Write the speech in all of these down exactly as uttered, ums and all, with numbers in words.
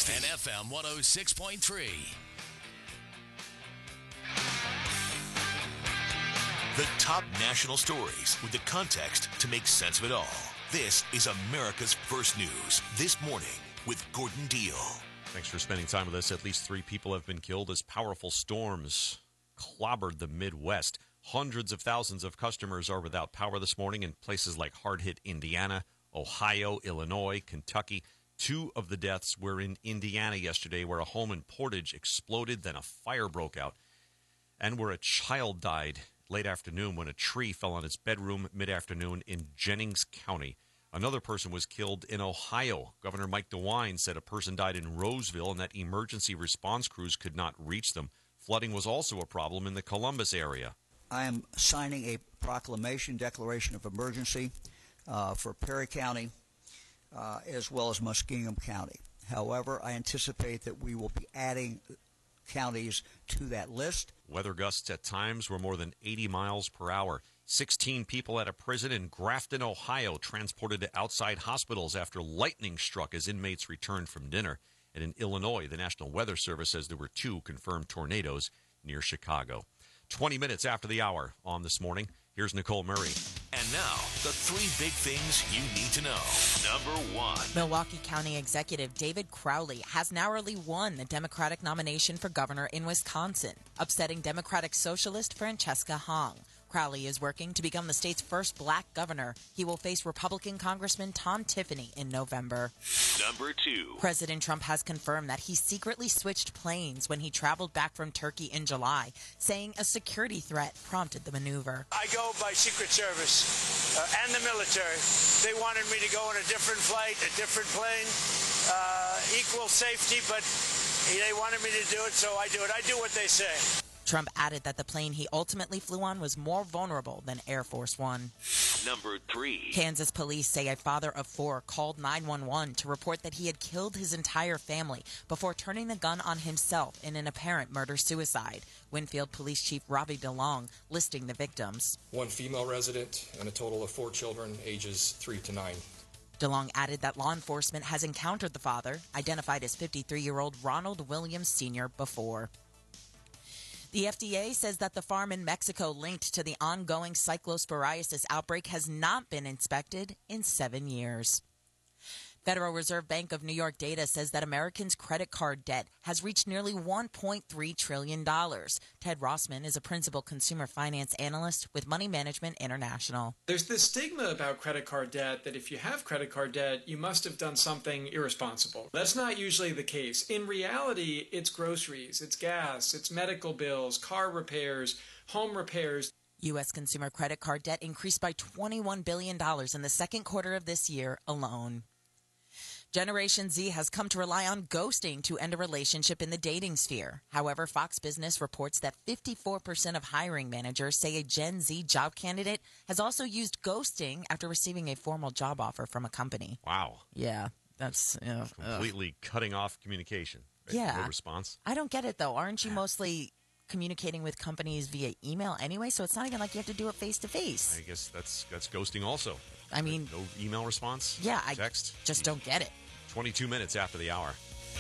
sixty and F M one oh six point three. The top national stories with the context to make sense of it all. This is America's First News This Morning with Gordon Deal. Thanks for spending time with us. At least three people have been killed as powerful storms clobbered the Midwest. Hundreds of thousands of customers are without power this morning in places like hard-hit Indiana, Ohio, Illinois, Kentucky. Two of the deaths were in Indiana yesterday, where a home in Portage exploded, then a fire broke out, and where a child died late afternoon when a tree fell on its bedroom mid-afternoon in Jennings County. Another person was killed in Ohio. Governor Mike DeWine said a person died in Roseville and that emergency response crews could not reach them. Flooding was also a problem in the Columbus area. I am signing a proclamation, declaration of emergency uh, for Perry County uh, as well as Muskingum County. However, I anticipate that we will be adding counties to that list. Weather gusts at times were more than eighty miles per hour. sixteen people at a prison in Grafton, Ohio, transported to outside hospitals after lightning struck as inmates returned from dinner. And in Illinois, the National Weather Service says there were two confirmed tornadoes near Chicago. twenty minutes after the hour on This Morning, here's Nicole Murray. And now, the three big things you need to know. Number one. Milwaukee County Executive David Crowley has narrowly won the Democratic nomination for governor in Wisconsin, upsetting Democratic Socialist Francesca Hong. Crowley is working to become the state's first black governor. He will face Republican Congressman Tom Tiffany in November. Number two. President Trump has confirmed that he secretly switched planes when he traveled back from Turkey in July, saying a security threat prompted the maneuver. I go by Secret Service uh, and the military. They wanted me to go on a different flight, a different plane, uh, equal safety, but they wanted me to do it, so I do it. I do what they say. Trump added that the plane he ultimately flew on was more vulnerable than Air Force One. Number three. Kansas police say a father of four called nine one one to report that he had killed his entire family before turning the gun on himself in an apparent murder-suicide. Winfield Police Chief Ravi DeLong listing the victims. One female resident and a total of four children, ages three to nine. DeLong added that law enforcement has encountered the father, identified as fifty-three-year-old Ronald Williams Senior, before. The F D A says that the farm in Mexico linked to the ongoing cyclosporiasis outbreak has not been inspected in seven years. Federal Reserve Bank of New York data says that Americans' credit card debt has reached nearly one point three trillion dollars. Ted Rossman is a principal consumer finance analyst with Money Management International. There's this stigma about credit card debt that if you have credit card debt, you must have done something irresponsible. That's not usually the case. In reality, it's groceries, it's gas, it's medical bills, car repairs, home repairs. U S consumer credit card debt increased by twenty-one billion dollars in the second quarter of this year alone. Generation Z has come to rely on ghosting to end a relationship in the dating sphere. However, Fox Business reports that fifty-four percent of hiring managers say a Gen Z job candidate has also used ghosting after receiving a formal job offer from a company. Wow. Yeah, that's uh, completely ugh. cutting off communication. Right? Yeah. No response. I don't get it, though. Aren't you mostly communicating with companies via email anyway? So it's not even like you have to do it face-to-face. I guess that's that's ghosting also. I mean, no email response? Yeah, I text? just don't get it. twenty-two minutes after the hour.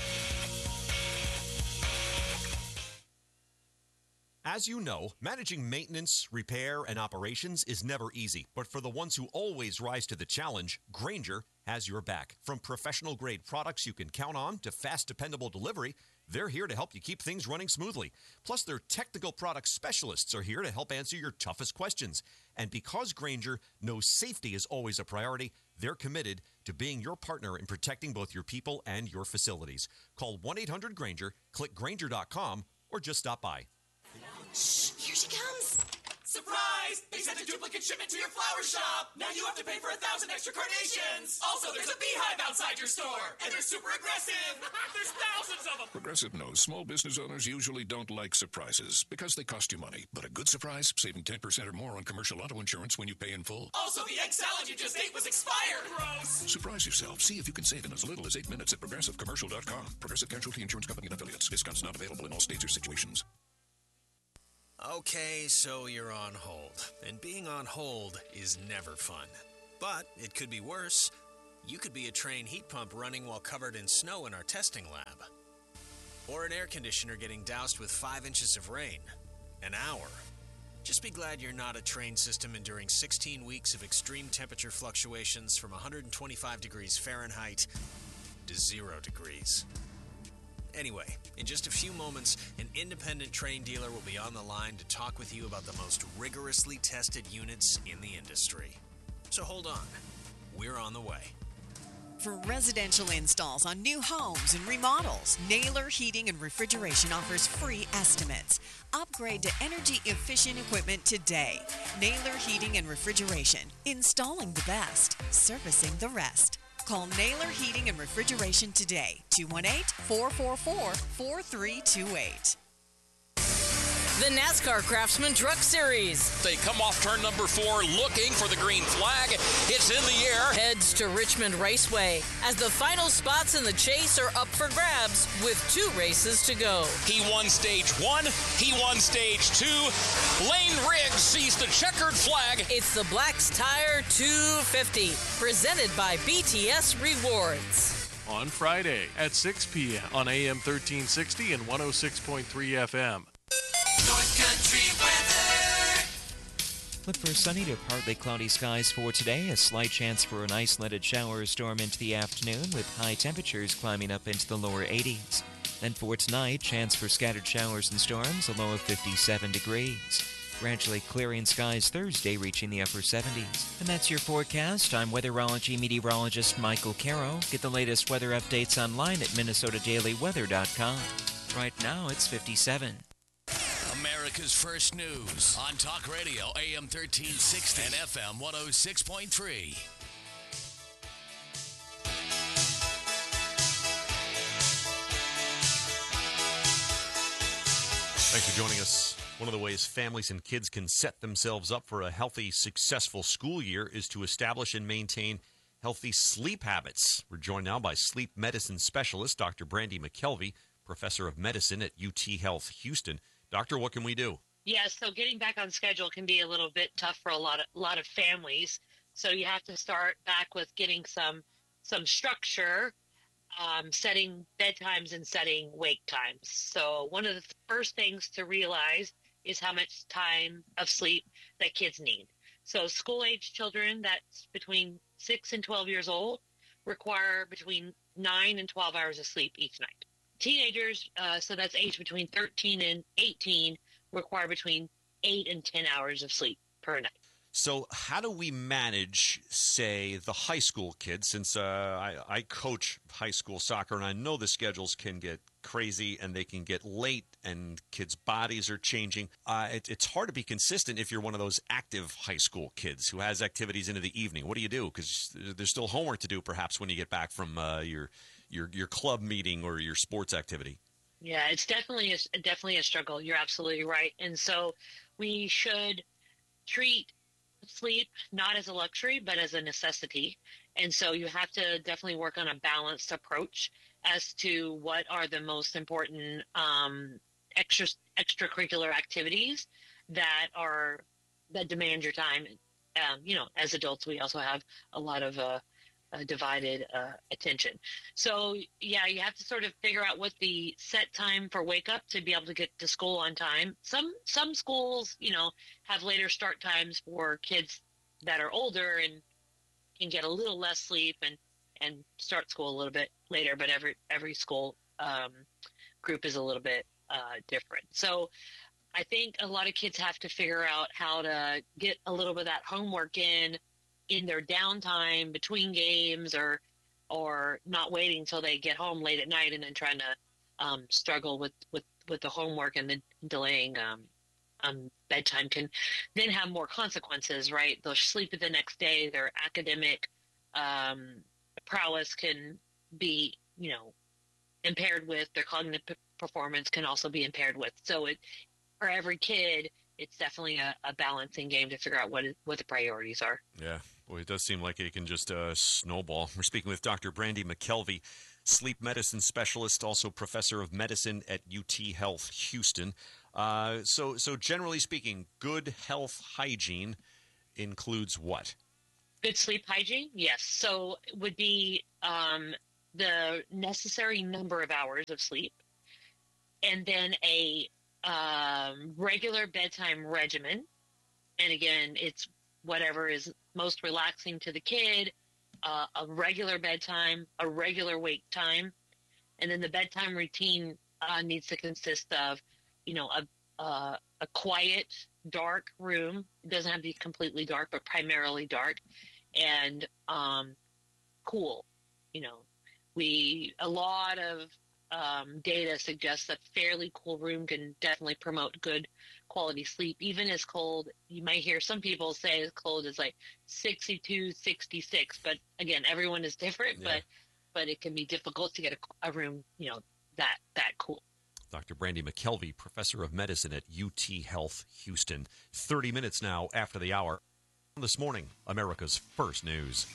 As you know, managing maintenance, repair, and operations is never easy. But for the ones who always rise to the challenge, Grainger has your back. From professional-grade products you can count on to fast, dependable delivery, they're here to help you keep things running smoothly. Plus, their technical product specialists are here to help answer your toughest questions. And because Grainger knows safety is always a priority, they're committed to being your partner in protecting both your people and your facilities. Call one eight hundred Grainger, click Grainger dot com, or just stop by. Shh, here she comes. Surprise! They sent a duplicate shipment to your flower shop. Now you have to pay for a thousand extra carnations. Also, there's a beehive outside your store, and they're super aggressive. There's thousands of them. Progressive knows small business owners usually don't like surprises because they cost you money. But a good surprise, saving ten percent or more on commercial auto insurance when you pay in full. Also, the egg salad you just ate was expired. Gross. Surprise yourself. See if you can save in as little as eight minutes at progressive commercial dot com. Progressive Casualty Insurance Company and affiliates. Discounts not available in all states or situations. Okay, so you're on hold. And being on hold is never fun. But it could be worse. You could be a train heat pump running while covered in snow in our testing lab. Or an air conditioner getting doused with five inches of rain. An hour. Just be glad you're not a train system enduring sixteen weeks of extreme temperature fluctuations from one hundred twenty-five degrees Fahrenheit to zero degrees. Anyway, in just a few moments, an independent train dealer will be on the line to talk with you about the most rigorously tested units in the industry. So hold on. We're on the way. For residential installs on new homes and remodels, Naylor Heating and Refrigeration offers free estimates. Upgrade to energy-efficient equipment today. Naylor Heating and Refrigeration. Installing the best, servicing the rest. Call Naylor Heating and Refrigeration today. two one eight, four four four, four three two eight. The NASCAR Craftsman Truck Series. They come off turn number four looking for the green flag. It's in the air. Heads to Richmond Raceway as the final spots in the chase are up for grabs with two races to go. He won stage one. He won stage two. Lane Riggs sees the checkered flag. It's the Black's Tire two fifty, presented by B T S Rewards. On Friday at six p.m. on A M thirteen sixty and one oh six point three F M. North Country weather. Look for sunny to partly cloudy skies for today. A slight chance for an isolated shower or storm into the afternoon with high temperatures climbing up into the lower eighties. Then for tonight, chance for scattered showers and storms, a low of fifty-seven degrees. Gradually clearing skies Thursday, reaching the upper seventies. And that's your forecast. I'm weatherology meteorologist Michael Caro. Get the latest weather updates online at minnesota daily weather dot com. Right now, it's fifty-seven. America's First News on Talk Radio A M thirteen sixty and F M one oh six point three. Thanks for joining us. One of the ways families and kids can set themselves up for a healthy, successful school year is to establish and maintain healthy sleep habits. We're joined now by sleep medicine specialist Doctor Brandy McKelvey, professor of medicine at U T Health Houston. Doctor, what can we do? Yeah, so getting back on schedule can be a little bit tough for a lot of a lot of families. So you have to start back with getting some some structure, um, setting bedtimes and setting wake times. So one of the first things to realize is how much time of sleep that kids need. So school-age children that's between six and twelve years old require between nine and twelve hours of sleep each night. Teenagers, uh, so that's age between thirteen and eighteen, require between eight and ten hours of sleep per night. So how do we manage, say, the high school kids? Since uh, I, I coach high school soccer, and I know the schedules can get crazy and they can get late and kids' bodies are changing. Uh, it, it's hard to be consistent if you're one of those active high school kids who has activities into the evening. What do you do? Because there's still homework to do perhaps when you get back from uh, your, your your club meeting or your sports activity. Yeah, it's definitely a, definitely a struggle. You're absolutely right. And so we should treat sleep not as a luxury, but as a necessity. And so you have to definitely work on a balanced approach as to what are the most important um, extra extracurricular activities that are that demand your time. Um, you know, as adults, we also have a lot of uh, uh, divided uh, attention. So, yeah, you have to sort of figure out what the set time for wake up to be able to get to school on time. Some some schools, you know, have later start times for kids that are older and can get a little less sleep and, and start school a little bit later, but every every school um, group is a little bit uh, different. So I think a lot of kids have to figure out how to get a little bit of that homework in in their downtime between games, or or not waiting until they get home late at night and then trying to um, struggle with, with, with the homework, and then delaying um, um, bedtime can then have more consequences, right? They'll sleep the next day. Their academic um, prowess can be, you know, impaired with. Their cognitive p- performance can also be impaired with. So it, for every kid, it's definitely a, a balancing game to figure out what it, what the priorities are. Yeah, boy, it does seem like it can just uh, snowball. We're speaking with Doctor Brandy McKelvey, sleep medicine specialist, also professor of medicine at U T Health Houston. Uh, so, so generally speaking, good health hygiene includes what? Good sleep hygiene, yes. So it would be um, the necessary number of hours of sleep, and then a um, regular bedtime regimen. And again, it's whatever is most relaxing to the kid, uh, a regular bedtime, a regular wake time. And then the bedtime routine uh, needs to consist of, you know, a, uh, a quiet, dark room. It doesn't have to be completely dark, but primarily dark, and um, cool. You know, we, a lot of um, data suggests that fairly cool room can definitely promote good quality sleep. Even as cold, you might hear some people say as cold as like sixty-two, sixty-six, but again, everyone is different, yeah. but but it can be difficult to get a, a room, you know, that that cool. Doctor Brandy McKelvey, professor of medicine at U T Health Houston. thirty minutes now after the hour. This morning, America's First News.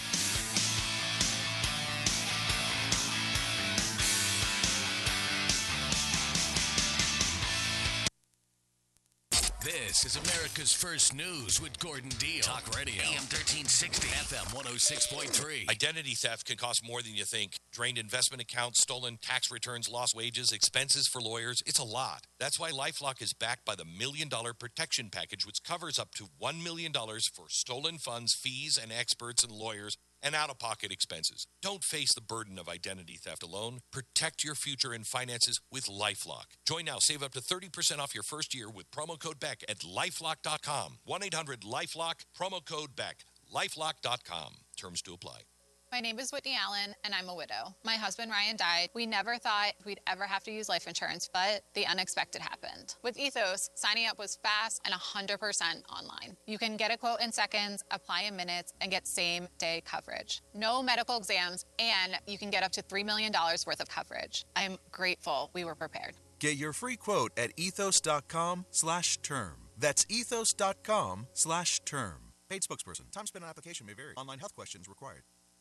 This is America's First News with Gordon Deal. Talk Radio. A M thirteen sixty. F M one oh six point three. Identity theft can cost more than you think. Drained investment accounts, stolen tax returns, lost wages, expenses for lawyers. It's a lot. That's why LifeLock is backed by the Million Dollar Protection Package, which covers up to one million dollars for stolen funds, fees, and experts and lawyers, and out-of-pocket expenses. Don't face the burden of identity theft alone. Protect your future and finances with LifeLock. Join now. Save up to thirty percent off your first year with promo code Beck at lifelock dot com. one eight hundred lifelock, promo code Beck. lifelock dot com. Terms to apply. My name is Whitney Allen, and I'm a widow. My husband, Ryan, died. We never thought we'd ever have to use life insurance, but the unexpected happened. With Ethos, signing up was fast and one hundred percent online. You can get a quote in seconds, apply in minutes, and get same-day coverage. No medical exams, and you can get up to three million dollars worth of coverage. I'm grateful we were prepared. Get your free quote at ethos.com slash term. That's ethos.com slash term. Paid spokesperson. Time spent on application may vary. Online health questions required.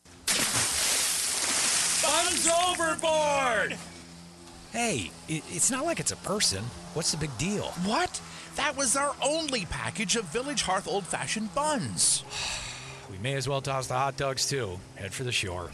Fun's overboard! Hey, it, it's not like it's a person. What's the big deal? What? That was our only package of Village Hearth old-fashioned buns. We may as well toss the hot dogs, too. Head for the shore.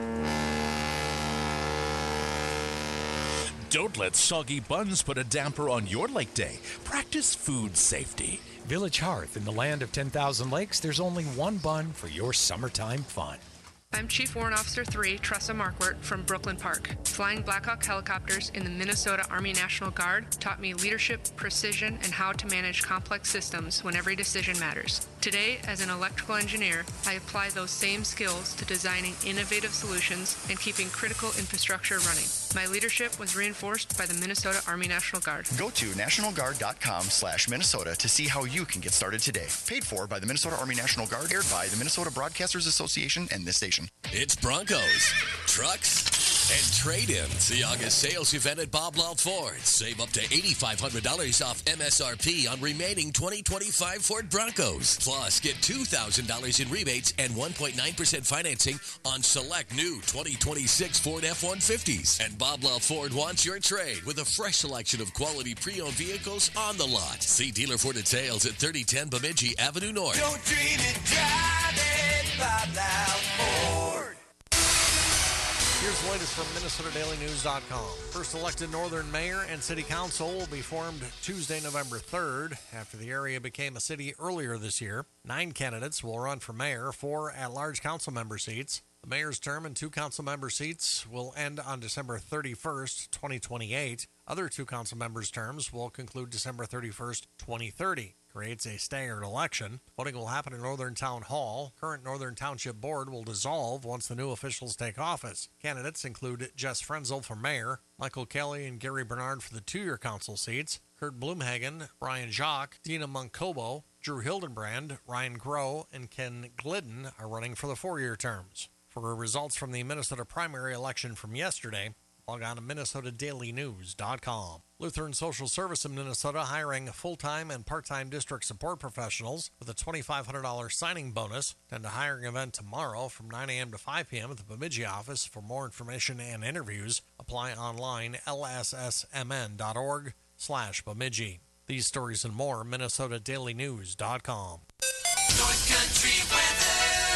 Don't let soggy buns put a damper on your lake day. Practice food safety. Village Hearth, in the land of ten thousand lakes, there's only one bun for your summertime fun. I'm Chief Warrant Officer three, Tressa Markwart from Brooklyn Park. Flying Black Hawk helicopters in the Minnesota Army National Guard taught me leadership, precision, and how to manage complex systems when every decision matters. Today, as an electrical engineer, I apply those same skills to designing innovative solutions and keeping critical infrastructure running. My leadership was reinforced by the Minnesota Army National Guard. Go to nationalguard.com slash Minnesota to see how you can get started today. Paid for by the Minnesota Army National Guard, aired by the Minnesota Broadcasters Association and this station. It's Broncos, trucks, and trade-ins. The August sales event at Bob Law Ford. Save up to eight thousand five hundred dollars off M S R P on remaining twenty twenty-five Ford Broncos. Plus, get two thousand dollars in rebates and one point nine percent financing on select new twenty twenty-six Ford F one fifties. And Bob Law Ford wants your trade with a fresh selection of quality pre-owned vehicles on the lot. See dealer Ford at sales at thirty ten Bemidji Avenue North. Don't dream it, drive it, Bob Law Ford. Here's the latest from Minnesota Daily News dot com. First elected Northern mayor and city council will be formed Tuesday, November third, after the area became a city earlier this year. Nine candidates will run for mayor, four at-large council member seats. The mayor's term and two council member seats will end on December thirty-first, twenty twenty-eight. Other two council members' terms will conclude December thirty-first, twenty thirty. Creates a staggered election. Voting will happen in Northern Town Hall. Current Northern Township Board will dissolve once the new officials take office. Candidates include Jess Frenzel for mayor, Michael Kelly and Gary Bernard for the two-year council seats, Kurt Bloomhagen, Brian Jacques, Dina Munkobo, Drew Hildenbrand, Ryan Groh, and Ken Glidden are running for the four-year terms. For results from the Minnesota primary election from yesterday, log on to Minnesota Daily News dot com. Lutheran Social Service in Minnesota hiring full-time and part-time district support professionals with a twenty-five hundred dollars signing bonus. Attend a hiring event tomorrow from nine a.m. to five p.m. at the Bemidji office. For more information and interviews, apply online L S S M N dot org slash Bemidji. These stories and more, Minnesota Daily News dot com. North Country weather.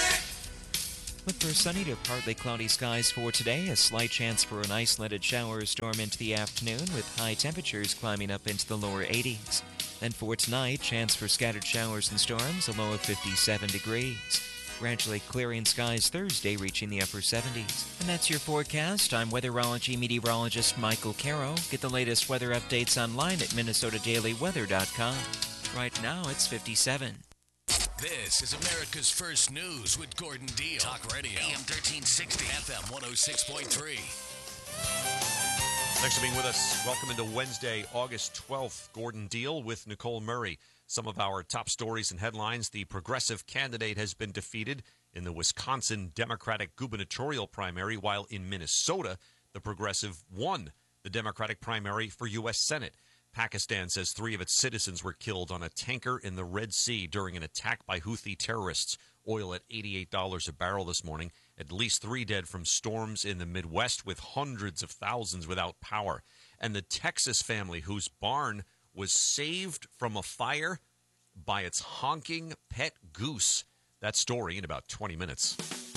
Look for sunny to partly cloudy skies for today. A slight chance for an isolated shower or storm into the afternoon with high temperatures climbing up into the lower eighties. Then for tonight, chance for scattered showers and storms, a low of fifty-seven degrees. Gradually clearing skies Thursday, reaching the upper seventies. And that's your forecast. I'm weatherology meteorologist Michael Caro. Get the latest weather updates online at minnesota daily weather dot com. Right now, it's fifty-seven. This is America's First News with Gordon Deal. Talk Radio. A M thirteen sixty. F M one oh six point three. Thanks for being with us. Welcome into Wednesday, August twelfth. Gordon Deal with Nicole Murray. Some of our top stories and headlines. The progressive candidate has been defeated in the Wisconsin Democratic gubernatorial primary, while in Minnesota, the progressive won the Democratic primary for U S Senate. Pakistan says three of its citizens were killed on a tanker in the Red Sea during an attack by Houthi terrorists. Oil at eighty-eight dollars a barrel this morning. At least three dead from storms in the Midwest, with hundreds of thousands without power. And the Texas family whose barn was saved from a fire by its honking pet goose. That story in about twenty minutes.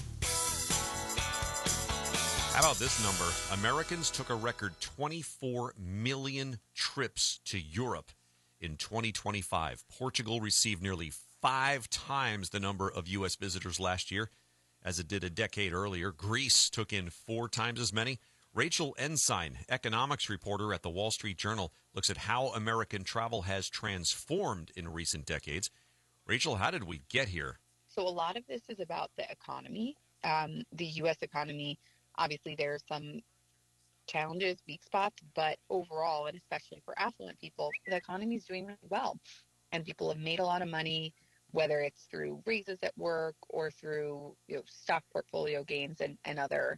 How about this number? Americans took a record twenty-four million trips to Europe in twenty twenty-five. Portugal received nearly five times the number of U S visitors last year as it did a decade earlier. Greece took in four times as many. Rachel Ensign, economics reporter at the Wall Street Journal, looks at how American travel has transformed in recent decades. Rachel, how did we get here? So a lot of this is about the economy. Um, the U S economy, obviously there are some challenges, weak spots, but overall, and especially for affluent people, the economy is doing really well. And people have made a lot of money, whether it's through raises at work or through, you know, stock portfolio gains and, and other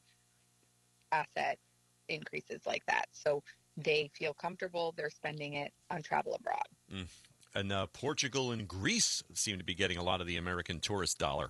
asset increases like that. So they feel comfortable. They're spending it on travel abroad. Mm. And uh, Portugal and Greece seem to be getting a lot of the American tourist dollar.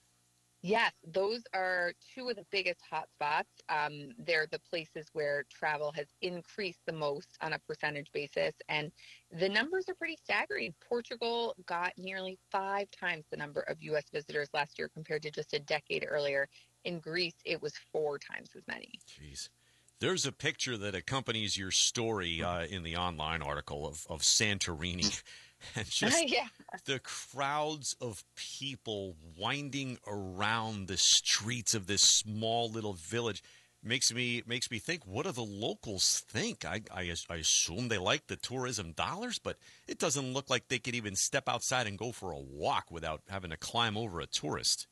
Yes, those are two of the biggest hotspots. Um, they're the places where travel has increased the most on a percentage basis. And the numbers are pretty staggering. Portugal got nearly five times the number of U S visitors last year compared to just a decade earlier. In Greece, it was four times as many. Jeez. There's a picture that accompanies your story uh, in the online article of, of Santorini. And just yeah. the crowds of people winding around the streets of this small little village makes me makes me think, what do the locals think? I, I, I assume they like the tourism dollars, but it doesn't look like they could even step outside and go for a walk without having to climb over a tourist.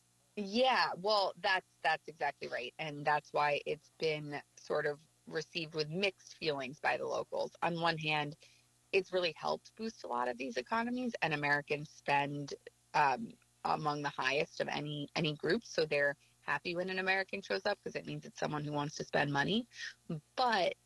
Yeah, well, that's that's exactly right. And that's why it's been sort of received with mixed feelings by the locals. On one hand, it's really helped boost a lot of these economies, and Americans spend um, among the highest of any any group. So they're happy when an American shows up because it means it's someone who wants to spend money. But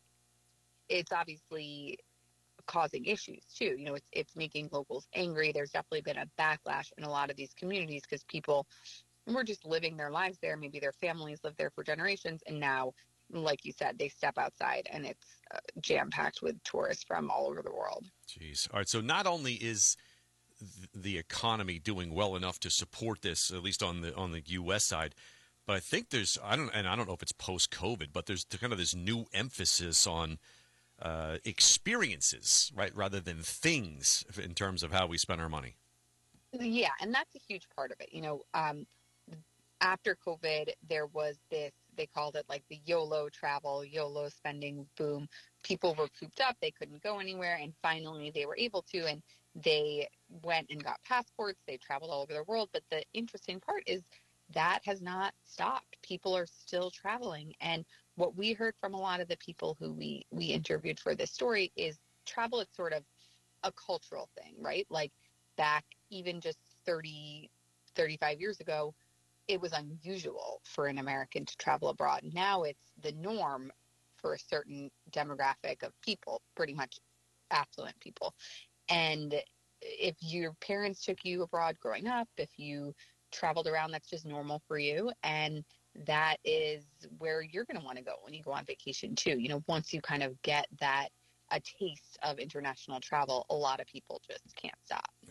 it's obviously causing issues too. You know, it's it's making locals angry. There's definitely been a backlash in a lot of these communities because people were just living their lives there. Maybe their families lived there for generations, and now, like you said, they step outside and it's uh, jam-packed with tourists from all over the world. Jeez. All right, so not only is th- the economy doing well enough to support this, at least on the on the U S side, but I think there's, I don't, and I don't know if it's post-COVID, but there's kind of this new emphasis on uh, experiences, right, rather than things in terms of how we spend our money. Yeah, and that's a huge part of it. You know, um, after COVID, there was this, they called it like the YOLO travel, YOLO spending boom. People were cooped up. They couldn't go anywhere. And finally, they were able to. And they went and got passports. They traveled all over the world. But the interesting part is that has not stopped. People are still traveling. And what we heard from a lot of the people who we, we interviewed for this story is travel is sort of a cultural thing, right? Like back even just thirty, thirty-five years ago, it was unusual for an American to travel abroad. Now it's the norm for a certain demographic of people, pretty much affluent people. And if your parents took you abroad growing up, if you traveled around, that's just normal for you. And that is where you're going to want to go when you go on vacation too. You know, once you kind of get that, a taste of international travel, a lot of people just can't stop. Yeah.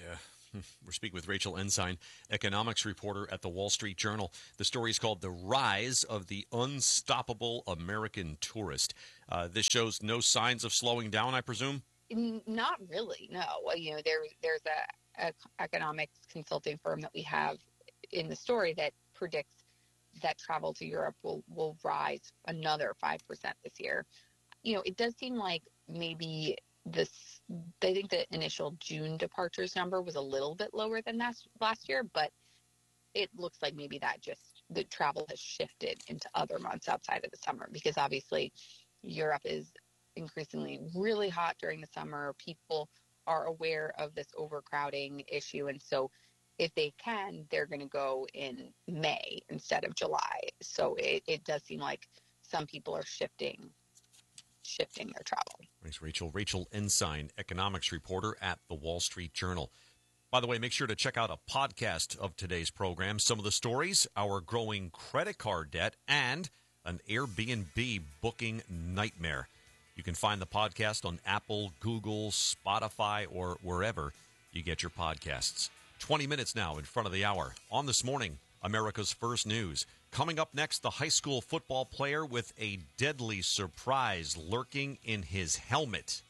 We're speaking with Rachel Ensign, economics reporter at the Wall Street Journal. The story is called The Rise of the Unstoppable American Tourist. Uh, this shows no signs of slowing down, I presume? N- Not really, no. Well, you know, there, there's a, a economics consulting firm that we have in the story that predicts that travel to Europe will, will rise another five percent this year. You know, it does seem like maybe this, I think the initial June departures number was a little bit lower than last, last year, but it looks like maybe that just, the travel has shifted into other months outside of the summer, because obviously Europe is increasingly really hot during the summer. People are aware of this overcrowding issue, and so if they can, they're going to go in May instead of July. So it, it does seem like some people are shifting shifting their travel. Thanks, Rachel. Rachel Ensign, economics reporter at the Wall Street Journal. By the way, make sure to check out a podcast of today's program. Some of the stories, our growing credit card debt, and an Airbnb booking nightmare. You can find the podcast on Apple, Google, Spotify, or wherever you get your podcasts. twenty minutes now in front of the hour. On This Morning, America's First News. Coming up next, the high school football player with a deadly surprise lurking in his helmet.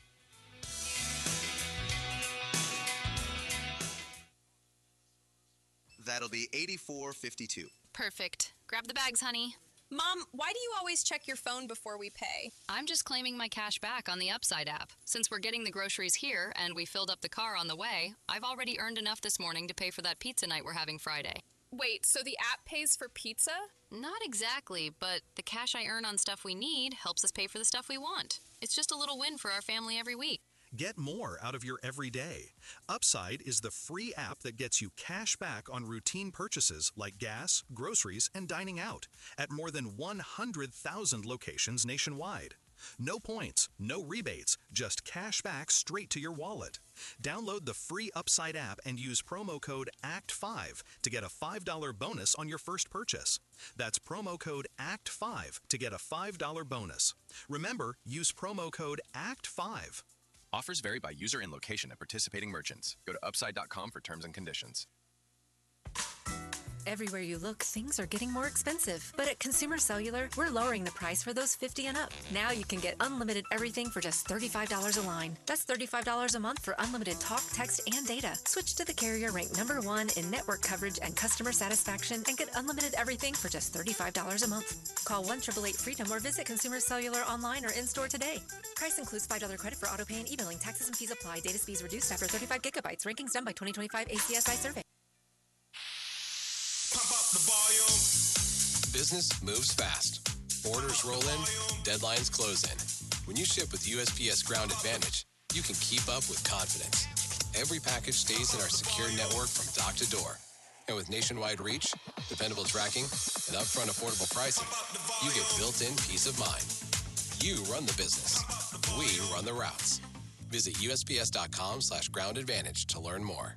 That'll be eighty-four fifty-two. Perfect. Grab the bags, honey. Mom, why do you always check your phone before we pay? I'm just claiming my cash back on the Upside app. Since we're getting the groceries here and we filled up the car on the way, I've already earned enough this morning to pay for that pizza night we're having Friday. Wait, so the app pays for pizza? Not exactly, but the cash I earn on stuff we need helps us pay for the stuff we want. It's just a little win for our family every week. Get more out of your everyday. Upside is the free app that gets you cash back on routine purchases like gas, groceries, and dining out at more than one hundred thousand locations nationwide. No points, no rebates, just cash back straight to your wallet. Download the free Upside app and use promo code A C T five to get a five dollars bonus on your first purchase. That's promo code A C T five to get a five dollars bonus. Remember, use promo code A C T five. Offers vary by user and location at participating merchants. Go to upside dot com for terms and conditions. Everywhere you look, things are getting more expensive. But at Consumer Cellular, we're lowering the price for those fifty and up. Now you can get unlimited everything for just thirty-five dollars a line. That's thirty-five dollars a month for unlimited talk, text, and data. Switch to the carrier ranked number one in network coverage and customer satisfaction and get unlimited everything for just thirty-five dollars a month. Call one eight eight eight FREEDOM or visit Consumer Cellular online or in-store today. Price includes five dollars credit for auto pay and e-billing. Taxes and fees apply. Data speeds reduced after thirty-five gigabytes. Rankings done by twenty twenty-five A C S I survey. Business moves fast. Orders roll in, deadlines close in. When you ship with U S P S Ground Advantage, you can keep up with confidence. Every package stays in our secure network from dock to door. And with nationwide reach, dependable tracking, and upfront affordable pricing, you get built-in peace of mind. You run the business. We run the routes. Visit U S P S dot com slash ground advantage to learn more.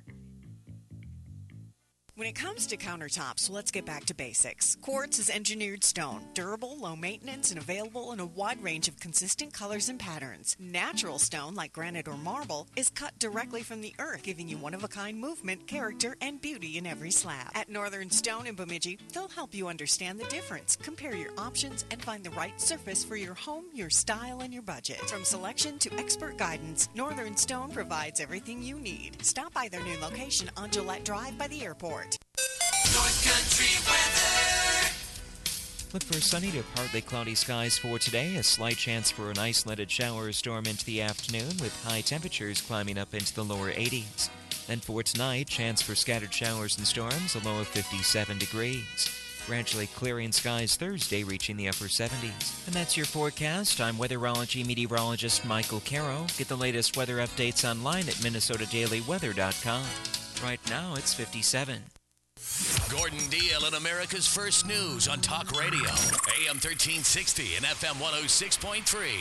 When it comes to countertops, let's get back to basics. Quartz is engineered stone, durable, low maintenance, and available in a wide range of consistent colors and patterns. Natural stone, like granite or marble, is cut directly from the earth, giving you one-of-a-kind movement, character, and beauty in every slab. At Northern Stone in Bemidji, they'll help you understand the difference, compare your options, and find the right surface for your home, your style, and your budget. From selection to expert guidance, Northern Stone provides everything you need. Stop by their new location on Gillette Drive by the airport. North Country weather. Look for sunny to partly cloudy skies for today. A slight chance for an isolated shower or storm into the afternoon with high temperatures climbing up into the lower eighties. Then for tonight, chance for scattered showers and storms, a low of fifty-seven degrees. Gradually clearing skies Thursday, reaching the upper seventies. And that's your forecast. I'm weatherology meteorologist Michael Caro. Get the latest weather updates online at minnesota daily weather dot com. Right now, it's fifty-seven. Gordon Deal in America's First News on Talk Radio, A M thirteen sixty and F M one oh six point three.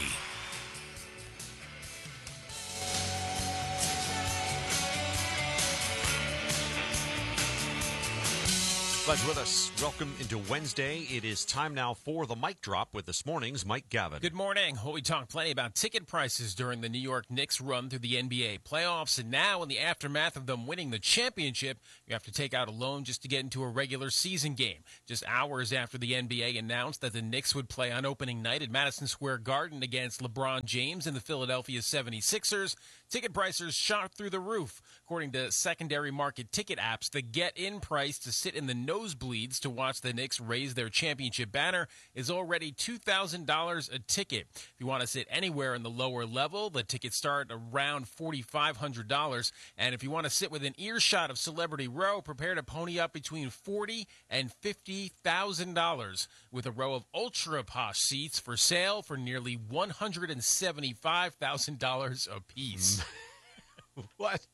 Glad you're with us. Welcome into Wednesday. It is time now for the Mic Drop with this morning's Mike Gavin. Good morning. Well, we talked plenty about ticket prices during the New York Knicks run through the N B A playoffs, and now in the aftermath of them winning the championship, you have to take out a loan just to get into a regular season game. Just hours after the N B A announced that the Knicks would play on opening night at Madison Square Garden against LeBron James and the Philadelphia seventy-sixers, ticket prices shot through the roof. According to secondary market ticket apps, the get-in price to sit in the nosebleeds to watch the Knicks raise their championship banner is already two thousand dollars a ticket. If you want to sit anywhere in the lower level, the tickets start around four thousand five hundred dollars. And if you want to sit within earshot of Celebrity Row, prepare to pony up between forty thousand dollars and fifty thousand dollars, with a row of ultra-posh seats for sale for nearly one hundred seventy-five thousand dollars a piece. What?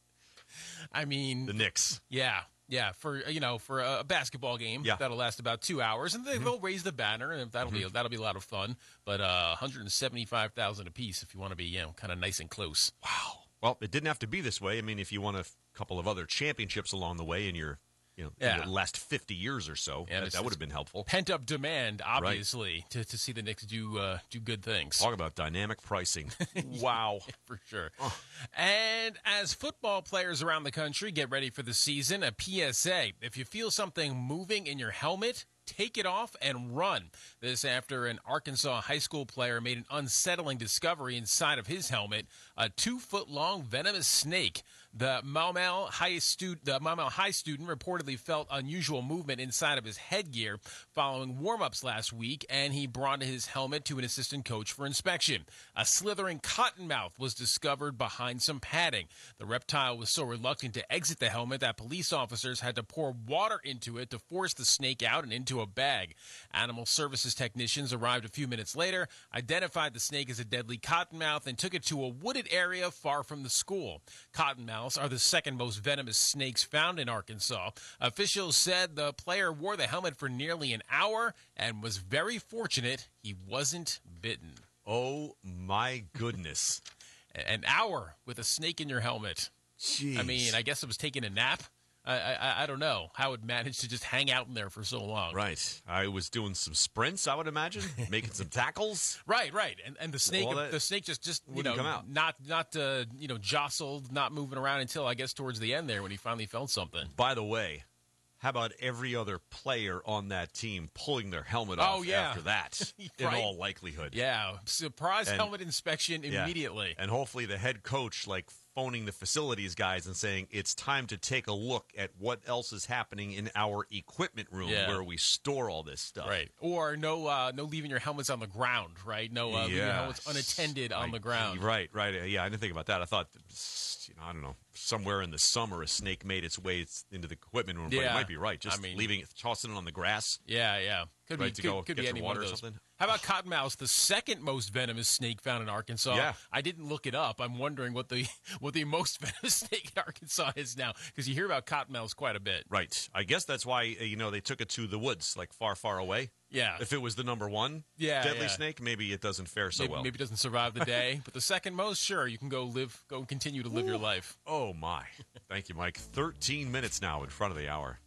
I mean... The Knicks. Yeah. Yeah, for you know, for a basketball game yeah. that'll last about two hours, and they, mm-hmm. they'll raise the banner, and that'll mm-hmm. be that'll be a lot of fun. But uh, one hundred seventy-five thousand a piece if you want to be, you know, kind of nice and close. Wow. Well, it didn't have to be this way. I mean, if you won a f- couple of other championships along the way in your, you know, yeah. in the last fifty years or so, yeah, that, that would have been helpful. Pent up demand, obviously, right. to, to see the Knicks do uh, do good things. Talk about dynamic pricing. Wow. Yeah, for sure. Oh. And as football players around the country get ready for the season, a P S A: if you feel something moving in your helmet, take it off and run. This after an Arkansas high school player made an unsettling discovery inside of his helmet, a two-foot-long venomous snake. The Maumelle High, stu- the Maumelle High student reportedly felt unusual movement inside of his headgear following warm-ups last week, and he brought his helmet to an assistant coach for inspection. A slithering cottonmouth was discovered behind some padding. The reptile was so reluctant to exit the helmet that police officers had to pour water into it to force the snake out and into a bag. Animal services technicians arrived a few minutes later, identified the snake as a deadly cottonmouth, and took it to a wooded area far from the school. Cottonmouths are the second most venomous snakes found in Arkansas. Officials said the player wore the helmet for nearly an hour and was very fortunate he wasn't bitten. Oh, my goodness. An hour with a snake in your helmet. Jeez. I mean, I guess it was taking a nap. I, I I don't know how it managed to just hang out in there for so long. Right. I was doing some sprints, I would imagine, making some tackles. Right, right. And and the snake Well, the snake just, just you know come out. not not uh, you know jostled, not moving around until I guess towards the end there when he finally felt something. By the way, how about every other player on that team pulling their helmet Oh, off yeah. after that, in Right. all likelihood? Yeah, surprise And- helmet inspection Yeah. immediately. And hopefully the head coach, like, phoning the facilities guys and saying, it's time to take a look at what else is happening in our equipment room Yeah. where we store all this stuff. Right. Or no uh, no leaving your helmets on the ground, right? No uh, leaving your Yes. helmets unattended on I- the ground. Right, right. Uh, Yeah, I didn't think about that. I thought, you know, I don't know, somewhere in the summer a snake made its way into the equipment room. But Yeah. you might be right. Just I mean- leaving it, tossing it on the grass. Yeah, yeah. Could Ready be to could, go could get be some any water one or of those. something? How about cottonmouths, the second most venomous snake found in Arkansas? Yeah. I didn't look it up. I'm wondering what the what the most venomous snake in Arkansas is now, because you hear about cottonmouths quite a bit. Right. I guess that's why, uh, you know, they took it to the woods, like far, far away. Yeah. If it was the number one Yeah, deadly yeah. snake, maybe it doesn't fare so maybe, well. maybe it doesn't survive the day, but the second most, sure, you can go live, go continue to live your life. Oh, my. Thank you, Mike. thirteen minutes now in front of the hour.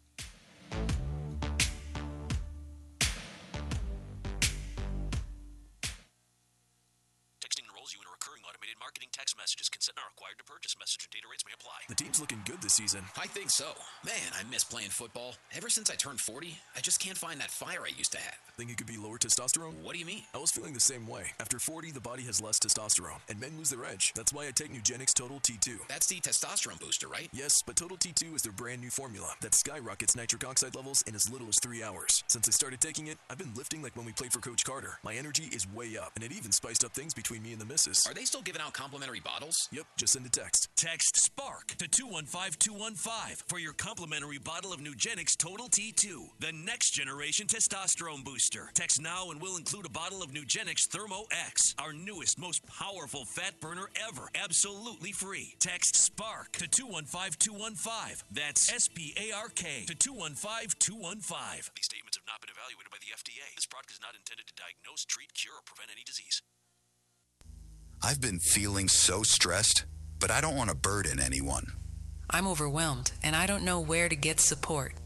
Texting enrolls you in a recurring automated marketing text messages. Consent not required to purchase. Message and data rates may apply. The team's looking good this season. I think so. Man, I miss playing football. Ever since I turned forty, I just can't find that fire I used to have. Think it could be lower testosterone? What do you mean? I was feeling the same way. After forty, the body has less testosterone, and men lose their edge. That's why I take Nugenix Total T two. That's the testosterone booster, right? Yes, but Total T two is their brand new formula that skyrockets nitric oxide levels in as little as three hours. Since I started taking it, I've been lifting like when we played for Coach Carter. My energy is way up, and it even spiced up things between me and the missus. Are they still giving out complimentary bottles? Yep, just send a text. Text SPARK to two one five two one five for your complimentary bottle of Nugenix Total T two, the next generation testosterone booster. Text now and we'll include a bottle of Nugenix Thermo X, our newest, most powerful fat burner ever, absolutely free. Text SPARK to two one five two one five. That's S P A R K to two one five two one five. These statements have not been evaluated by the F D A. This product is not intended to diagnose, treat, cure, or prevent any disease. I've been feeling so stressed, but I don't want to burden anyone. I'm overwhelmed, and I don't know where to get support.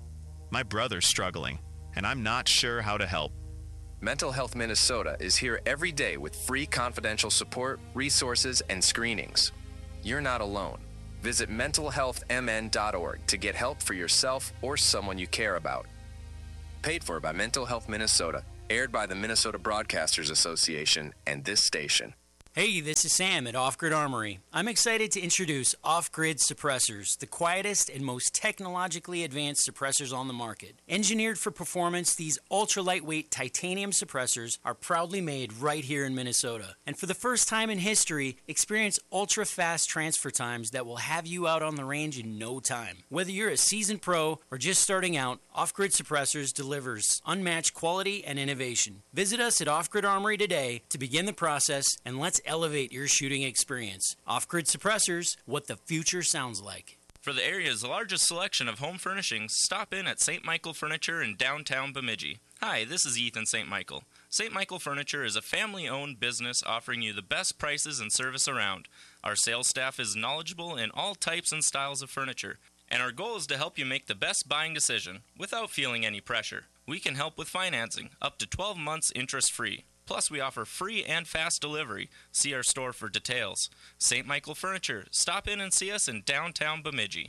My brother's struggling, and I'm not sure how to help. Mental Health Minnesota is here every day with free confidential support, resources, and screenings. You're not alone. Visit mental health m n dot org to get help for yourself or someone you care about. Paid for by Mental Health Minnesota, aired by the Minnesota Broadcasters Association and this station. Hey, this is Sam at Off Grid Armory. I'm excited to introduce Off Grid Suppressors, the quietest and most technologically advanced suppressors on the market. Engineered for performance, these ultra-lightweight titanium suppressors are proudly made right here in Minnesota. And for the first time in history, experience ultra-fast transfer times that will have you out on the range in no time. Whether you're a seasoned pro or just starting out, Off Grid Suppressors delivers unmatched quality and innovation. Visit us at Off Grid Armory today to begin the process, and let's elevate your shooting experience. Off-Grid Suppressors, what the future sounds like. For the area's largest selection of home furnishings, stop in at Saint Michael Furniture in downtown Bemidji. Hi, this is Ethan Saint Michael. Saint Michael Furniture is a family-owned business offering you the best prices and service around. Our sales staff is knowledgeable in all types and styles of furniture, and our goal is to help you make the best buying decision without feeling any pressure. We can help with financing, up to twelve months interest-free. Plus, we offer free and fast delivery. See our store for details. Saint Michael Furniture. Stop in and see us in downtown Bemidji.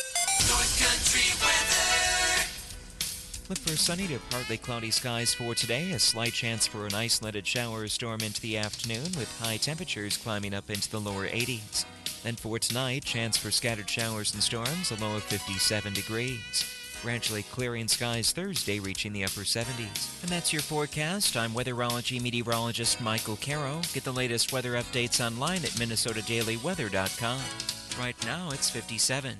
North Country weather. Look for sunny to partly cloudy skies for today. A slight chance for an isolated shower or storm into the afternoon, with high temperatures climbing up into the lower eighties. Then for tonight, chance for scattered showers and storms, a low of fifty-seven degrees. Gradually clearing skies Thursday, reaching the upper seventies. And that's your forecast. I'm weatherology meteorologist Michael Caro. Get the latest weather updates online at minnesota daily weather dot com. Right now, it's fifty-seven.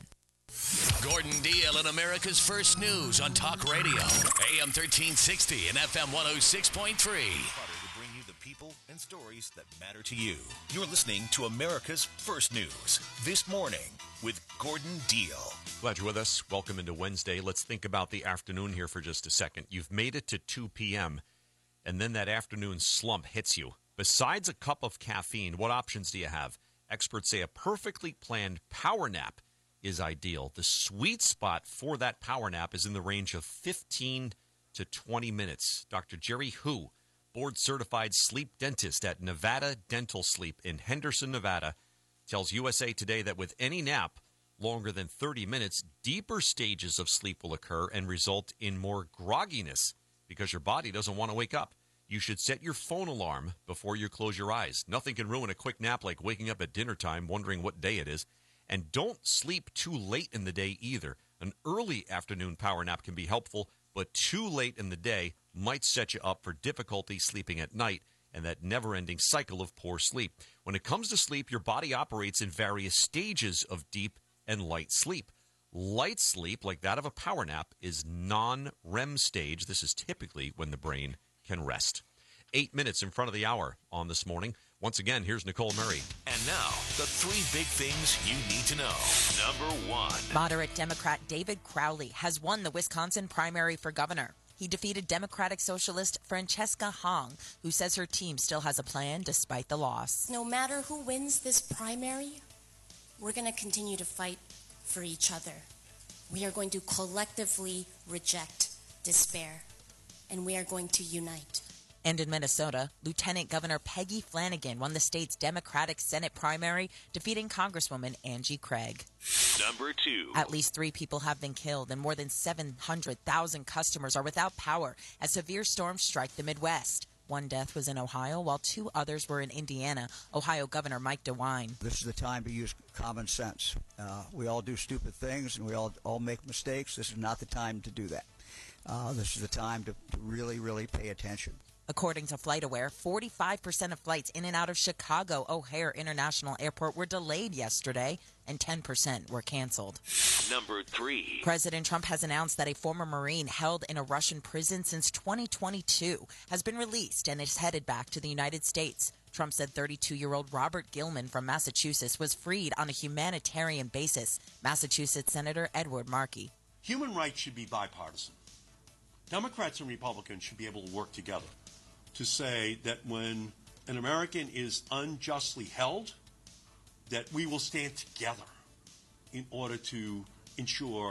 Gordon Deal in America's First News on Talk Radio, A M thirteen sixty and F M one oh six point three. To bring you the people and stories that matter to you. You're listening to America's First News this morning with Gordon Deal. Glad you're with us. Welcome into Wednesday. Let's think about the afternoon here for just a second. You've made it to two p.m., and then that afternoon slump hits you. Besides a cup of caffeine, what options do you have? Experts say a perfectly planned power nap is ideal. The sweet spot for that power nap is in the range of fifteen to twenty minutes. Doctor Jerry Hu, board-certified sleep dentist at Nevada Dental Sleep in Henderson, Nevada, tells U S A Today that with any nap longer than thirty minutes, deeper stages of sleep will occur and result in more grogginess because your body doesn't want to wake up. You should set your phone alarm before you close your eyes. Nothing can ruin a quick nap like waking up at dinner time wondering what day it is. And don't sleep too late in the day either. An early afternoon power nap can be helpful, but too late in the day might set you up for difficulty sleeping at night and that never-ending cycle of poor sleep. When it comes to sleep, your body operates in various stages of deep and light sleep. Light sleep, like that of a power nap, is non-R E M stage. This is typically when the brain can rest. Eight minutes in front of the hour on This Morning. Once again, here's Nicole Murray. And now, the three big things you need to know. Number one. Moderate Democrat David Crowley has won the Wisconsin primary for governor. He defeated Democratic Socialist Francesca Hong, who says her team still has a plan despite the loss. No matter who wins this primary, we're going to continue to fight for each other. We are going to collectively reject despair, and we are going to unite. And in Minnesota, Lieutenant Governor Peggy Flanagan won the state's Democratic Senate primary, defeating Congresswoman Angie Craig. Number two. At least three people have been killed, and more than seven hundred thousand customers are without power as severe storms strike the Midwest. One death was in Ohio, while two others were in Indiana. Ohio Governor Mike DeWine. This is the time to use common sense. Uh, we all do stupid things, and we all, all make mistakes. This is not the time to do that. Uh, this is the time to, to really, really pay attention. According to FlightAware, forty-five percent of flights in and out of Chicago O'Hare International Airport were delayed yesterday, and ten percent were canceled. Number three. President Trump has announced that a former Marine held in a Russian prison since twenty twenty-two has been released and is headed back to the United States. Trump said thirty-two-year-old Robert Gilman from Massachusetts was freed on a humanitarian basis. Massachusetts Senator Edward Markey. Human rights should be bipartisan. Democrats and Republicans should be able to work together to say that when an American is unjustly held, that we will stand together in order to ensure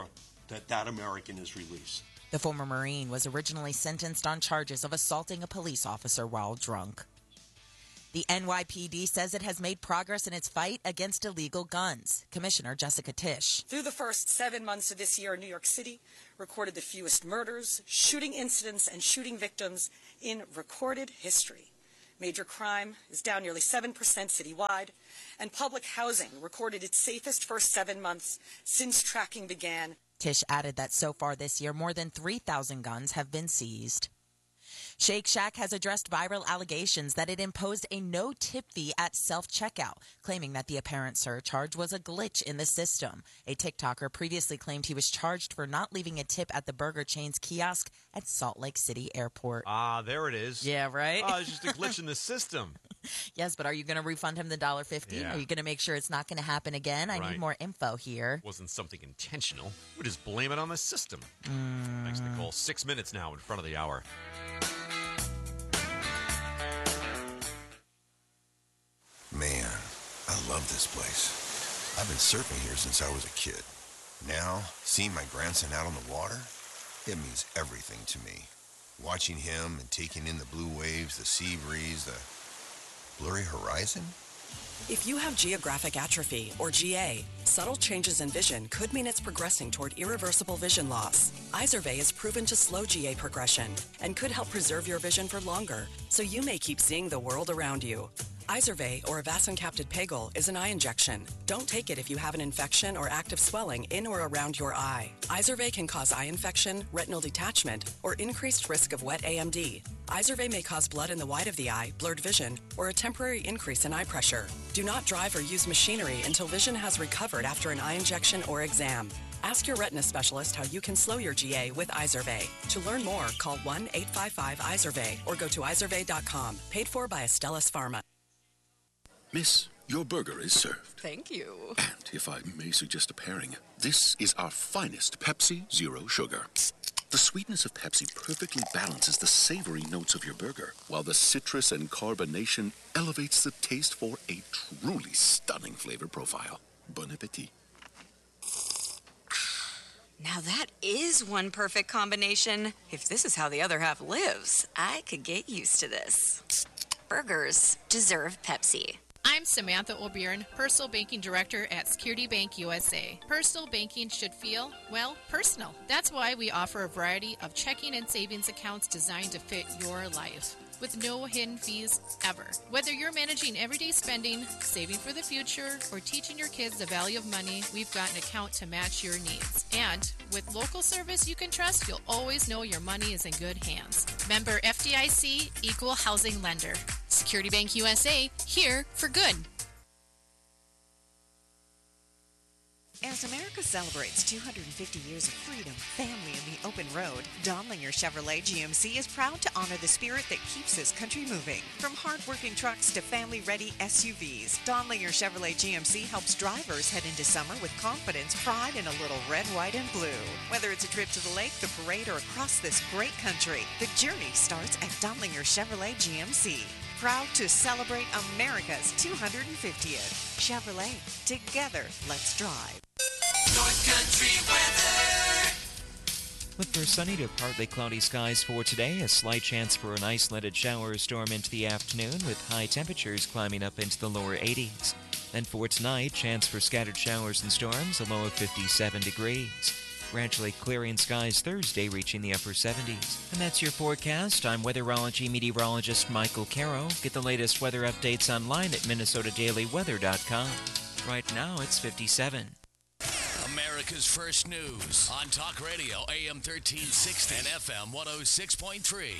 that that American is released. The former Marine was originally sentenced on charges of assaulting a police officer while drunk. The N Y P D says it has made progress in its fight against illegal guns. Commissioner Jessica Tisch. Through the first seven months of this year, New York City recorded the fewest murders, shooting incidents, and shooting victims in recorded history. Major crime is down nearly seven percent citywide, and public housing recorded its safest first seven months since tracking began. Tisch added that so far this year, more than three thousand guns have been seized. Shake Shack has addressed viral allegations that it imposed a no-tip fee at self-checkout, claiming that the apparent surcharge was a glitch in the system. A TikToker previously claimed he was charged for not leaving a tip at the burger chain's kiosk at Salt Lake City Airport. Ah, there it is. Yeah, right? Oh, it's just a glitch in the system. Yes, but are you going to refund him the one dollar fifty? Yeah. Are you going to make sure it's not going to happen again? I Right. need more info here. Wasn't something intentional. We just blame it on the system. Mm. Thanks, Nicole. Six minutes now in front of the hour. Man, I love this place. I've been surfing here since I was a kid. Now, seeing my grandson out on the water, it means everything to me. Watching him and taking in the blue waves, the sea breeze, the blurry horizon. If you have geographic atrophy, or G A, subtle changes in vision could mean it's progressing toward irreversible vision loss. Izervay is proven to slow G A progression and could help preserve your vision for longer, so you may keep seeing the world around you. Izervay, or avacincaptad pegol, is an eye injection. Don't take it if you have an infection or active swelling in or around your eye. Izervay can cause eye infection, retinal detachment, or increased risk of wet A M D. Izervay may cause blood in the white of the eye, blurred vision, or a temporary increase in eye pressure. Do not drive or use machinery until vision has recovered after an eye injection or exam. Ask your retina specialist how you can slow your G A with Izervay. To learn more, call one eight five five Izervay or go to izervay dot com. Paid for by Astellas Pharma. Miss, your burger is served. Thank you. And if I may suggest a pairing, this is our finest Pepsi Zero Sugar. The sweetness of Pepsi perfectly balances the savory notes of your burger, while the citrus and carbonation elevates the taste for a truly stunning flavor profile. Bon appetit. Now that is one perfect combination. If this is how the other half lives, I could get used to this. Burgers deserve Pepsi. I'm Samantha O'Byrne, Personal Banking Director at Security Bank U S A. Personal banking should feel, well, personal. That's why we offer a variety of checking and savings accounts designed to fit your life, with no hidden fees ever. Whether you're managing everyday spending, saving for the future, or teaching your kids the value of money, we've got an account to match your needs. And with local service you can trust, you'll always know your money is in good hands. Member F D I C, Equal Housing Lender. Security Bank U S A, here for good. As America celebrates two hundred fifty years of freedom, family, and the open road, Donlinger Chevrolet G M C is proud to honor the spirit that keeps this country moving. From hard-working trucks to family-ready S U Vs, Donlinger Chevrolet G M C helps drivers head into summer with confidence, pride, and a little red, white, and blue. Whether it's a trip to the lake, the parade, or across this great country, the journey starts at Donlinger Chevrolet G M C. Proud to celebrate America's two hundred fiftieth. Chevrolet, together, let's drive. North Country weather. Look for sunny to partly cloudy skies for today. A slight chance for an isolated shower or storm into the afternoon with high temperatures climbing up into the lower eighties. Then for tonight, chance for scattered showers and storms, a low of fifty-seven degrees. Gradually clearing skies Thursday, reaching the upper seventies. And that's your forecast. I'm weatherology meteorologist Michael Caro. Get the latest weather updates online at minnesota daily weather dot com. Right now, it's fifty-seven. America's First News on Talk Radio A M thirteen sixty and F M one oh six point three.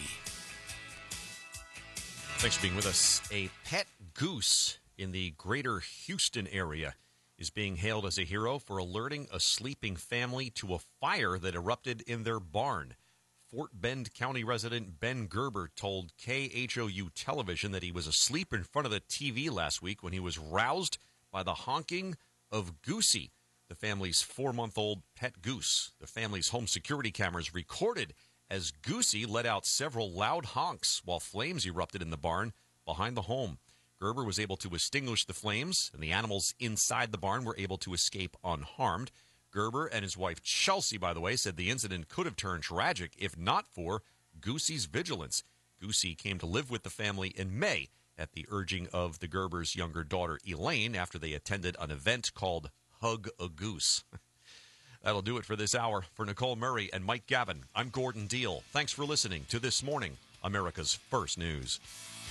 Thanks for being with us. A pet goose in the greater Houston area is being hailed as a hero for alerting a sleeping family to a fire that erupted in their barn. Fort Bend County resident Ben Gerber told K H O U television that he was asleep in front of the T V last week when he was roused by the honking of Goosey, the family's four-month-old pet goose. The family's home security cameras recorded as Goosey let out several loud honks while flames erupted in the barn behind the home. Gerber was able to extinguish the flames, and the animals inside the barn were able to escape unharmed. Gerber and his wife Chelsea, by the way, said the incident could have turned tragic if not for Goosey's vigilance. Goosey came to live with the family in May at the urging of the Gerbers' younger daughter Elaine after they attended an event called Hug a Goose. That'll do it for this hour. For Nicole Murray and Mike Gavin, I'm Gordon Deal. Thanks for listening to This Morning, America's First News.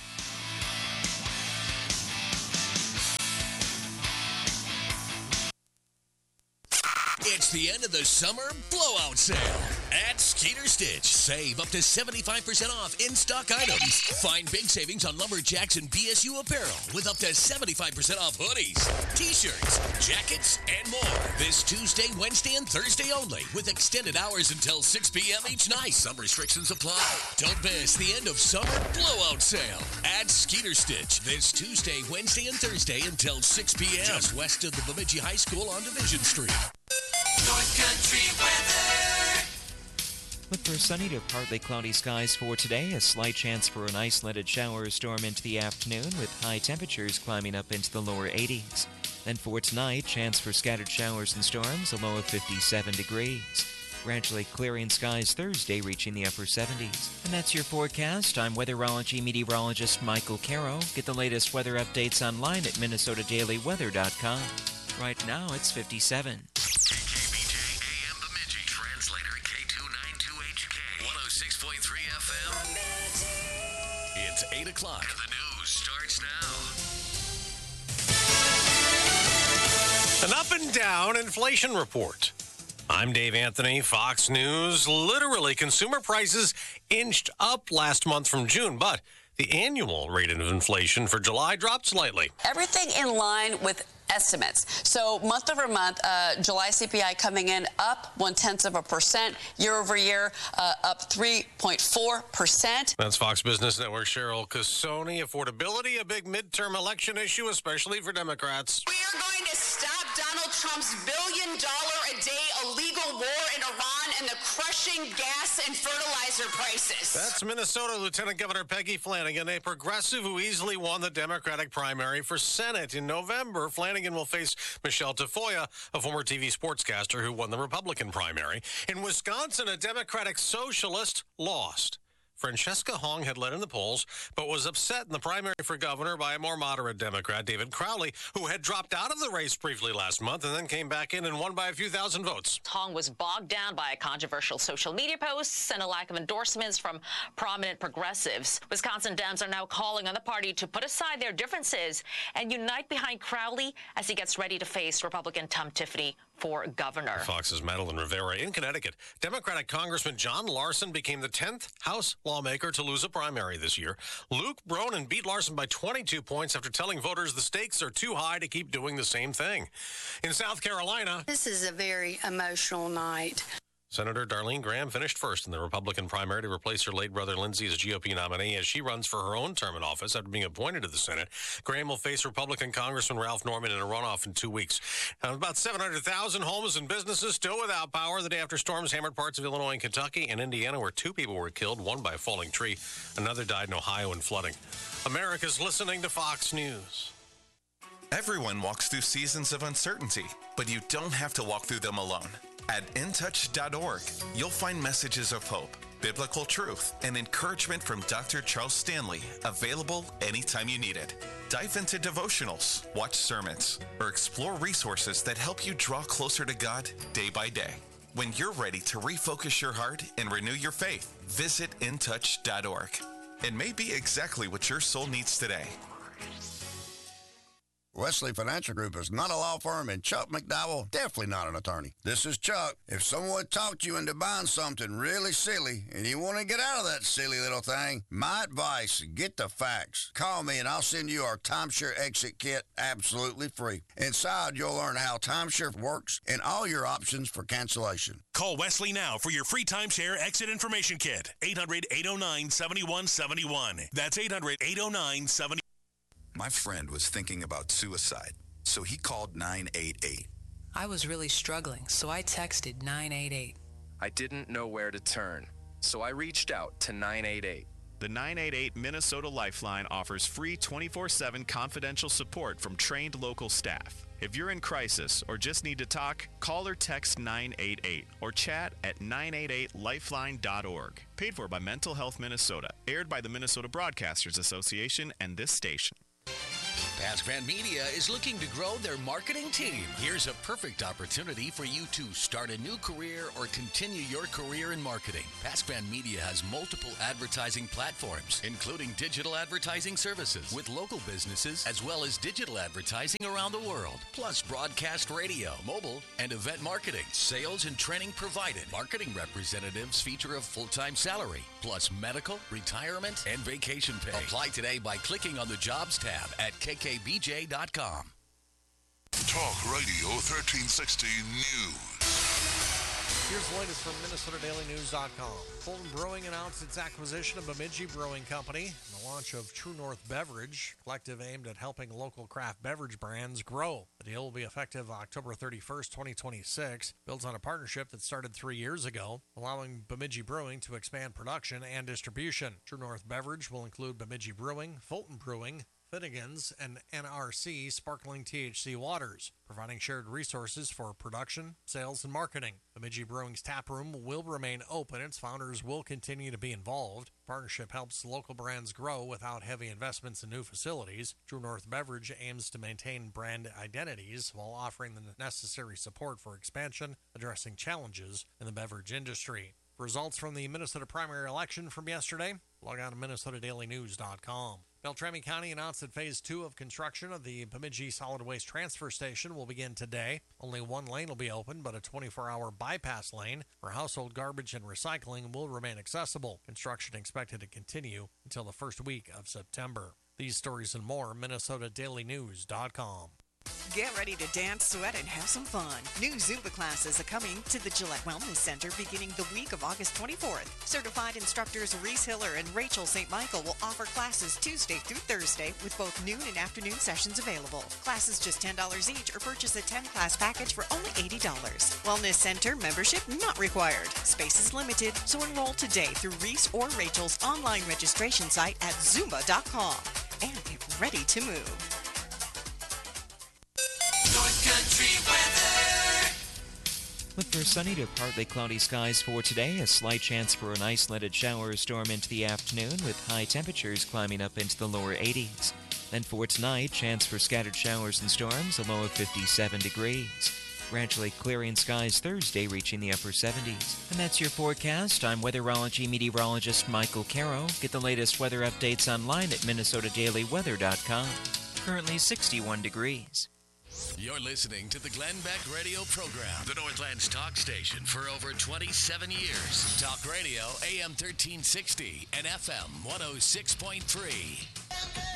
It's the end of the summer blowout sale at Skeeter Stitch. Save up to seventy-five percent off in-stock items. Find big savings on Lumberjacks and B S U apparel with up to seventy-five percent off hoodies, t-shirts, jackets, and more. This Tuesday, Wednesday, and Thursday only with extended hours until six p.m. each night. Some restrictions apply. Don't miss the end of summer blowout sale at Skeeter Stitch this Tuesday, Wednesday, and Thursday until six p.m. just west of the Bemidji High School on Division Street. North Country weather. Look for sunny to partly cloudy skies for today. A slight chance for an isolated shower or storm into the afternoon with high temperatures climbing up into the lower eighties. Then for tonight, chance for scattered showers and storms, a low of fifty-seven degrees. Gradually clearing skies Thursday, reaching the upper seventies. And that's your forecast. I'm weatherology meteorologist Michael Caro. Get the latest weather updates online at minnesota daily weather dot com. Right now, it's fifty-seven. K K B J A M Bemidji, translator K two ninety-two H K, one oh six point three F M. It's eight o'clock. The news starts now. An up and down inflation report. I'm Dave Anthony, Fox News. Literally, consumer prices inched up last month from June, but the annual rate of inflation for July dropped slightly. Everything in line with estimates. So month over month, uh, July C P I coming in up one-tenth of a percent. Year over year, uh, up three point four percent. That's Fox Business Network Cheryl Casoni. Affordability, a big midterm election issue, especially for Democrats. We are going to stop Donald Trump's billion dollar a day illegal war in Iran and the crushing gas and fertilizer prices. That's Minnesota Lieutenant Governor Peggy Flanagan, a progressive who easily won the Democratic primary for Senate in November. Flanagan will face Michelle Tafoya, a former T V sportscaster who won the Republican primary. In Wisconsin, a Democratic socialist lost. Francesca Hong had led in the polls, but was upset in the primary for governor by a more moderate Democrat, David Crowley, who had dropped out of the race briefly last month and then came back in and won by a few thousand votes. Hong was bogged down by controversial social media posts and a lack of endorsements from prominent progressives. Wisconsin Dems are now calling on the party to put aside their differences and unite behind Crowley as he gets ready to face Republican Tom Tiffany for governor. Fox's Madeline Rivera. In Connecticut, Democratic Congressman John Larson became the tenth House lawmaker to lose a primary this year. Luke Bronin beat Larson by twenty-two points after telling voters the stakes are too high to keep doing the same thing. In South Carolina, this is a very emotional night. Senator Darlene Graham finished first in the Republican primary to replace her late brother Lindsey as G O P nominee as she runs for her own term in office after being appointed to the Senate. Graham will face Republican Congressman Ralph Norman in a runoff in two weeks. Uh, about seven hundred thousand homes and businesses still without power the day after storms hammered parts of Illinois and Kentucky and Indiana, where two people were killed, one by a falling tree. Another died in Ohio in flooding. America's listening to Fox News. Everyone walks through seasons of uncertainty, but you don't have to walk through them alone. At in touch dot org, you'll find messages of hope, biblical truth, and encouragement from Doctor Charles Stanley, available anytime you need it. Dive into devotionals, watch sermons, or explore resources that help you draw closer to God day by day. When you're ready to refocus your heart and renew your faith, visit in touch dot org. It may be exactly what your soul needs today. Wesley Financial Group is not a law firm, and Chuck McDowell, definitely not an attorney. This is Chuck. If someone talked you into buying something really silly and you want to get out of that silly little thing, my advice, get the facts. Call me and I'll send you our timeshare exit kit absolutely free. Inside, you'll learn how timeshare works and all your options for cancellation. Call Wesley now for your free timeshare exit information kit. eight hundred, eight oh nine, seven one seven one. That's eight hundred, eight oh nine, seven one seven one. My friend was thinking about suicide, so he called nine eight eight. I was really struggling, so I texted nine eight eight. I didn't know where to turn, so I reached out to nine eight eight. The nine eight eight Minnesota Lifeline offers free twenty-four seven confidential support from trained local staff. If you're in crisis or just need to talk, call or text nine eight eight or chat at nine eight eight lifeline dot org. Paid for by Mental Health Minnesota. Aired by the Minnesota Broadcasters Association and this station. Pascran Media is looking to grow their marketing team. Here's a perfect opportunity for you to start a new career or continue your career in marketing. Pascran Media has multiple advertising platforms, including digital advertising services with local businesses, as well as digital advertising around the world, plus broadcast radio, mobile, and event marketing. Sales and training provided. Marketing representatives feature a full-time salary, plus medical, retirement, and vacation pay. Apply today by clicking on the Jobs tab at K K B J dot com. Talk Radio thirteen sixty News. Here's the latest from Minnesota Daily News dot com. Fulton Brewing announced its acquisition of Bemidji Brewing Company and the launch of True North Beverage, a collective aimed at helping local craft beverage brands grow. The deal will be effective October thirty-first, twenty twenty-six. Builds on a partnership that started three years ago, allowing Bemidji Brewing to expand production and distribution. True North Beverage will include Bemidji Brewing, Fulton Brewing, Finnegan's, and N R C Sparkling T H C Waters, providing shared resources for production, sales, and marketing. Bemidji Brewing's tap room will remain open. Its founders will continue to be involved. The partnership helps local brands grow without heavy investments in new facilities. True North Beverage aims to maintain brand identities while offering the necessary support for expansion, addressing challenges in the beverage industry. Results from the Minnesota primary election from yesterday, log on to Minnesota Daily News dot com. Beltrami County announced that Phase two of construction of the Bemidji Solid Waste Transfer Station will begin today. Only one lane will be open, but a twenty-four hour bypass lane for household garbage and recycling will remain accessible. Construction expected to continue until the first week of September. These stories and more, Minnesota Daily News dot com. Get ready to dance, sweat, and have some fun. New Zumba classes are coming to the Gillette Wellness Center beginning the week of August twenty-fourth. Certified instructors Reese Hiller and Rachel Saint Michael will offer classes Tuesday through Thursday with both noon and afternoon sessions available. Classes just ten dollars each or purchase a ten-class package for only eighty dollars. Wellness Center membership not required. Space is limited, so enroll today through Reese or Rachel's online registration site at Zumba dot com and get ready to move. North Country weather. Look for sunny to partly cloudy skies for today. A slight chance for an isolated shower or storm into the afternoon with high temperatures climbing up into the lower eighties. Then for tonight, chance for scattered showers and storms, a low of fifty-seven degrees. Gradually clearing skies Thursday, reaching the upper seventies. And that's your forecast. I'm weatherology meteorologist Michael Caro. Get the latest weather updates online at Minnesota Daily Weather dot com. Currently sixty-one degrees. You're listening to the Glenn Beck Radio Program, the Northland's talk station for over twenty-seven years. Talk Radio, A M thirteen sixty and F M one oh six point three.